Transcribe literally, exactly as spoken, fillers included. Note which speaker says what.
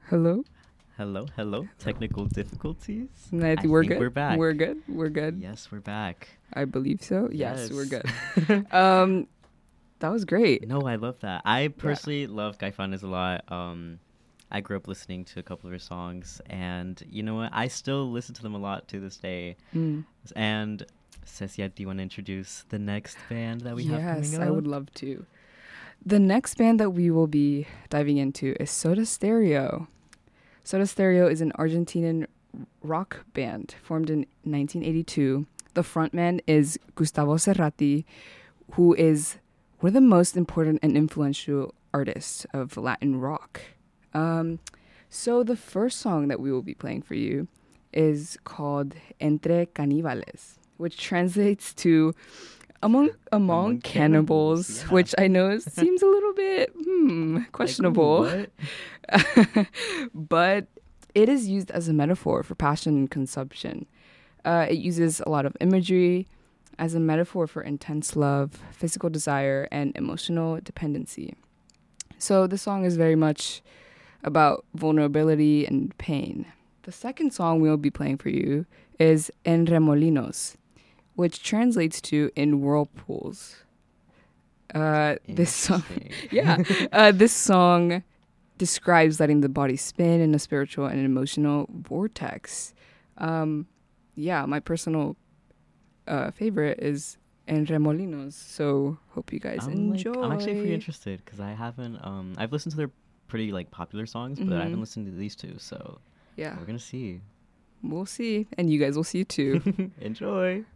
Speaker 1: Hello?
Speaker 2: Hello, hello. Technical difficulties?
Speaker 1: I
Speaker 2: I
Speaker 1: think we're
Speaker 2: think
Speaker 1: good.
Speaker 2: we're back.
Speaker 1: We're good. We're good.
Speaker 2: Yes, we're back.
Speaker 1: I believe so. Yes, we're
Speaker 2: Yes.
Speaker 1: good. um, that was great.
Speaker 2: No, I love that. I personally love Caifanes a lot. Um, I grew up listening to a couple of her songs, and you know what? I still listen to them a lot to this day.
Speaker 1: Mm.
Speaker 2: And Cecia, do you want to introduce the next band that we have coming
Speaker 1: Yes,
Speaker 2: up?
Speaker 1: I would love to. The next band that we will be diving into is Soda Stereo. Soda Stereo is an Argentinian rock band formed in nineteen eighty-two. The frontman is Gustavo Cerati, who is one of the most important and influential artists of Latin rock. Um, so the first song that we will be playing for you is called Entre Caníbales, which translates to Among Among,
Speaker 2: Among
Speaker 1: Cannibals,
Speaker 2: Cannibals, yeah.
Speaker 1: which I know seems a little bit hmm, questionable.
Speaker 2: Like, ooh, what?
Speaker 1: But it is used as a metaphor for passion and consumption. Uh, it uses a lot of imagery as a metaphor for intense love, physical desire, and emotional dependency. So the song is very much about vulnerability and pain. The second song we'll be playing for you is En Remolinos, which translates to In Whirlpools. Uh, this song,
Speaker 2: Interesting.
Speaker 1: yeah, uh, this song describes letting the body spin in a spiritual and emotional vortex. Um, yeah, my personal uh, favorite is En Remolinos, so hope you guys
Speaker 2: I'm, like,
Speaker 1: enjoy.
Speaker 2: I'm actually pretty interested because I haven't. Um, I've listened to their pretty like popular songs, but I
Speaker 1: Mhm.
Speaker 2: haven't listened to these two. So
Speaker 1: Yeah,
Speaker 2: we're gonna see.
Speaker 1: we'll see, and you guys will see too.
Speaker 2: Enjoy.